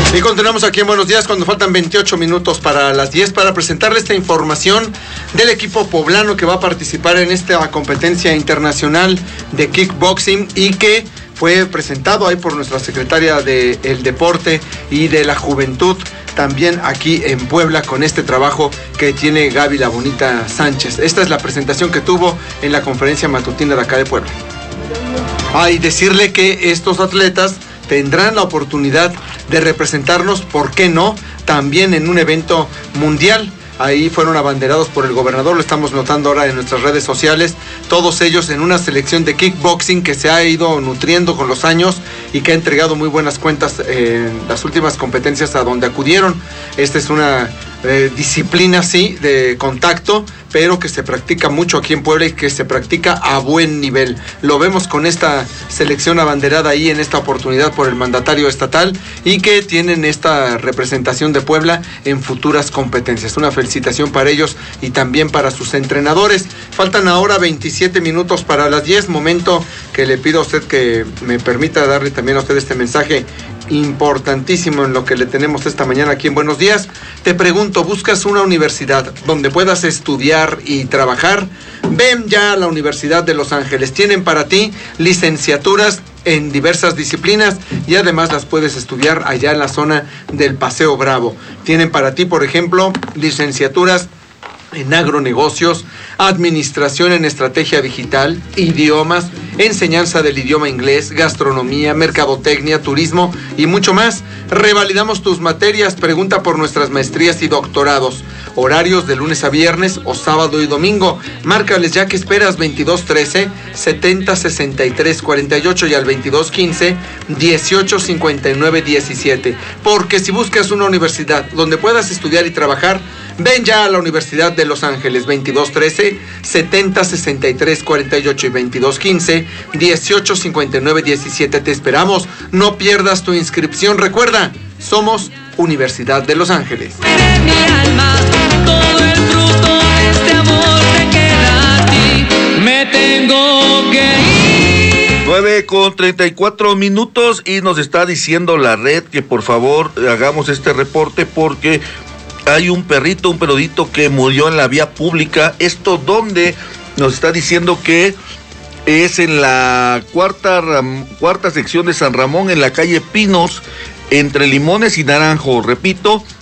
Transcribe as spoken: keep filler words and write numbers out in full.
Y continuamos aquí en Buenos Días cuando faltan veintiocho minutos para las diez para presentarle esta información del equipo poblano que va a participar en esta competencia internacional de kickboxing y que fue presentado ahí por nuestra secretaria del Deporte y de la Juventud, también aquí en Puebla, con este trabajo que tiene Gaby La Bonita Sánchez. Esta es la presentación que tuvo en la conferencia matutina de acá de Puebla. Ah, y decirle que estos atletas tendrán la oportunidad de representarnos, ¿por qué no?, también en un evento mundial. Ahí fueron abanderados por el gobernador, lo estamos notando ahora en nuestras redes sociales, todos ellos en una selección de kickboxing que se ha ido nutriendo con los años y que ha entregado muy buenas cuentas en las últimas competencias a donde acudieron. Esta es una eh, disciplina, sí, de contacto, pero que se practica mucho aquí en Puebla y que se practica a buen nivel. Lo vemos con esta selección abanderada ahí en esta oportunidad por el mandatario estatal y que tienen esta representación de Puebla en futuras competencias. Una felicitación para ellos y también para sus entrenadores. Faltan ahora veintisiete minutos para las diez, momento que le pido a usted que me permita darle también a usted este mensaje importantísimo en lo que le tenemos esta mañana aquí en Buenos Días. Te pregunto, ¿buscas una universidad donde puedas estudiar y trabajar? Ven ya a la Universidad de Los Ángeles. Tienen para ti licenciaturas en diversas disciplinas y además las puedes estudiar allá en la zona del Paseo Bravo. Tienen para ti, por ejemplo, licenciaturas en agronegocios, administración en estrategia digital, idiomas, enseñanza del idioma inglés, gastronomía, mercadotecnia, turismo y mucho más. Revalidamos tus materias, pregunta por nuestras maestrías y doctorados. Horarios de lunes a viernes o sábado y domingo. Márcales ya que esperas veintidós trece, setenta sesenta y tres cuarenta y ocho y al veintidós quince, dieciocho cincuenta y nueve diecisiete. Porque si buscas una universidad donde puedas estudiar y trabajar, ven ya a la Universidad de Los Ángeles. Veintidós trece, setenta sesenta y tres cuarenta y ocho y veintidós quince, dieciocho cincuenta y nueve diecisiete. Te esperamos. No pierdas tu inscripción. Recuerda, somos Universidad de Los Ángeles. Mi alma, todo el fruto de este amor te queda a ti. Me tengo que ir. nueve con treinta y cuatro minutos y nos está diciendo la red que por favor hagamos este reporte porque hay un perrito, un perrodito que murió en la vía pública. Esto donde nos está diciendo que es en la cuarta, cuarta sección de San Ramón, en la calle Pinos, entre Limones y Naranjo. Repito,